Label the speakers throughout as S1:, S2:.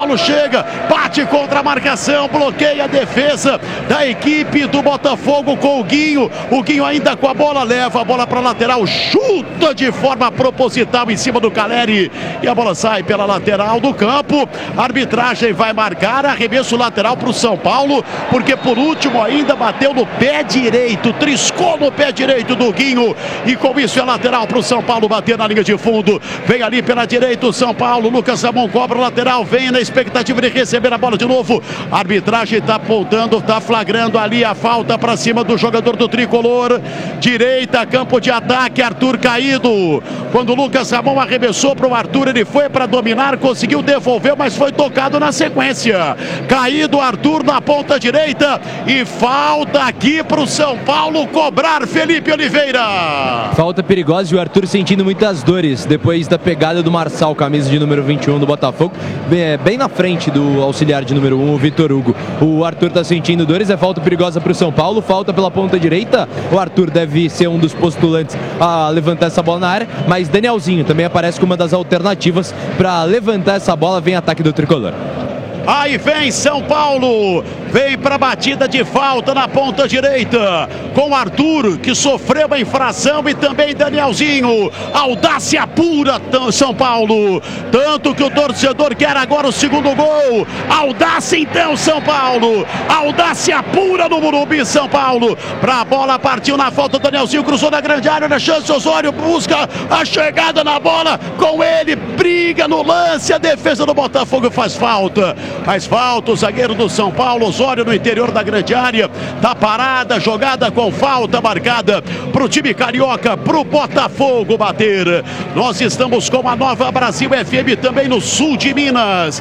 S1: Paulo chega, bate contra a marcação, bloqueia a defesa da equipe do Botafogo com o Guinho. O Guinho ainda com a bola, leva a bola para a lateral, chuta de forma proposital em cima do Caleri e a bola sai pela lateral do campo. A arbitragem vai marcar arremesso lateral para o São Paulo, porque por último ainda bateu no pé direito, triscou no pé direito do Guinho e com isso é lateral para o São Paulo bater na linha de fundo. Vem ali pela direita o São Paulo, Lucas Ramon cobra o lateral, vem na expectativa de receber a bola de novo. A arbitragem está apontando, está flagrando ali a falta para cima do jogador do tricolor. Direita, campo de ataque, Arthur caído. Quando o Lucas Ramon arremessou para o Arthur, ele foi para dominar, conseguiu devolver, mas foi tocado na sequência. Caído Arthur na ponta direita e falta aqui para o São Paulo cobrar, Felipe Oliveira.
S2: Falta perigosa e o Arthur sentindo muitas dores depois da pegada do Marçal, camisa de número 21 do Botafogo, bem na frente do auxiliar de número 1, o Vitor Hugo. O Arthur está sentindo dores, é falta perigosa para o São Paulo, falta pela ponta direita. O Arthur deve ser um dos postulantes a levantar essa bola na área, mas Danielzinho também aparece como uma das alternativas para levantar essa bola. Vem ataque do tricolor.
S1: Aí vem São Paulo, vem para a batida de falta na ponta direita, com Arthur, que sofreu uma infração, e também Danielzinho. Audácia pura, São Paulo. Tanto que o torcedor quer agora o segundo gol. Audácia então, São Paulo. Audácia pura no Morumbi, São Paulo. Para a bola, partiu na falta, Danielzinho cruzou na grande área, na chance, Osório busca a chegada na bola, com ele, briga no lance, a defesa do Botafogo faz falta. Faz falta o zagueiro do São Paulo, Osório, no interior da grande área. Tá parada, jogada com falta marcada pro time carioca, pro Botafogo bater. Nós estamos com a Nova Brasil FM também no sul de Minas.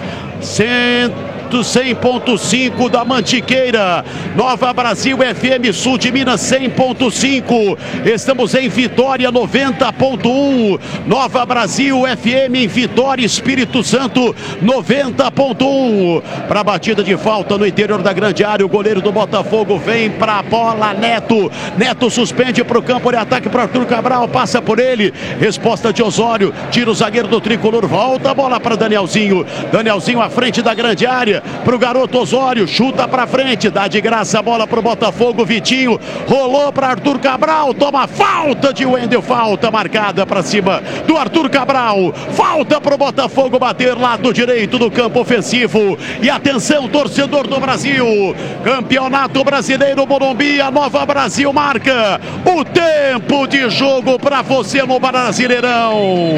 S1: 100.5 da Mantiqueira. Nova Brasil FM Sul de Minas 100.5. Estamos em Vitória 90.1. Nova Brasil FM em Vitória, Espírito Santo 90.1. Para a batida de falta no interior da grande área, o goleiro do Botafogo vem para a bola, Neto. Neto suspende para o campo de ataque para Arthur Cabral, passa por ele. Resposta de Osório, tira o zagueiro do tricolor, volta a bola para Danielzinho. Danielzinho à frente da grande área, pro garoto Osório, chuta pra frente, dá de graça a bola pro Botafogo, Vitinho, rolou pra Arthur Cabral, toma falta de Wendel, falta marcada pra cima do Arthur Cabral, falta pro Botafogo bater, lado direito do campo ofensivo. E atenção, torcedor do Brasil, Campeonato Brasileiro Morumbi, a Nova Brasil marca o tempo de jogo pra você no Brasileirão.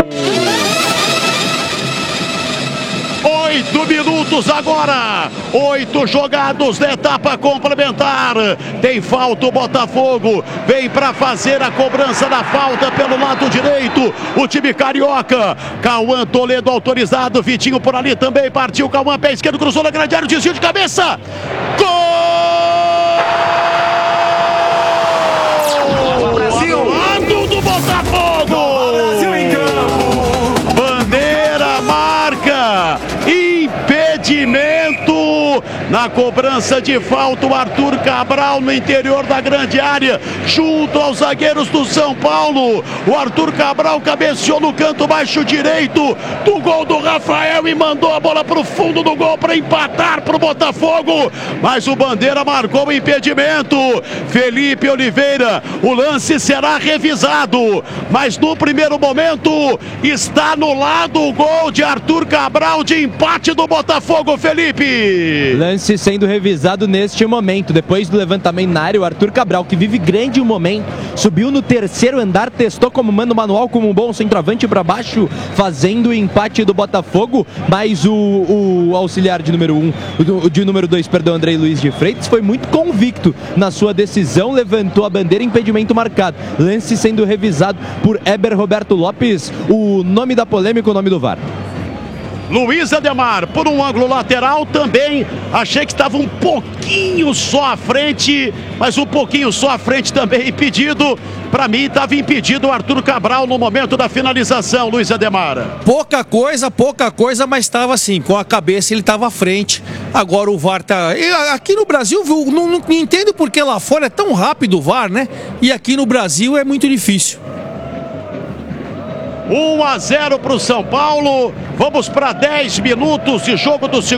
S1: 8 minutos agora, 8 jogados da etapa complementar. Tem falta o Botafogo, vem para fazer a cobrança da falta pelo lado direito, o time carioca. Cauã Toledo autorizado, Vitinho por ali também, partiu Cauã, pé esquerdo, cruzou na grande área, desvio de cabeça, gol! Brasil! Lado do Botafogo! Brasil em campo! Bandeira marca! Impedimento na cobrança de falta, o Arthur Cabral no interior da grande área, junto aos zagueiros do São Paulo. O Arthur Cabral cabeceou no canto baixo direito do gol do Rafael e mandou a bola para o fundo do gol para empatar para o Botafogo, mas o Bandeira marcou o impedimento. Felipe Oliveira, o lance será revisado, mas no primeiro momento está anulado o gol de Arthur Cabral de empate do Botafogo, Felipe.
S2: Lance sendo revisado neste momento, depois do levantamento na área, o Arthur Cabral, que vive grande momento, subiu no terceiro andar, testou como mando manual, como um bom centroavante para baixo, fazendo o empate do Botafogo, mas o auxiliar de número 2, Andrei Luiz de Freitas, foi muito convicto na sua decisão, levantou a bandeira, impedimento marcado. Lance sendo revisado por Eber Roberto Lopes, o nome da polêmica, o nome do VAR.
S1: Luiz Ademar, por um ângulo lateral também, achei que estava um pouquinho só à frente, mas um pouquinho só à frente também impedido. Para mim estava impedido o Arthur Cabral no momento da finalização, Luiz Ademar.
S3: Pouca coisa, mas estava assim, com a cabeça ele estava à frente. Agora o VAR tá... Aqui no Brasil, não entendo porque lá fora é tão rápido o VAR, né? E aqui no Brasil é muito difícil.
S1: 1-0 para o São Paulo. Vamos para 10 minutos de jogo do segundo.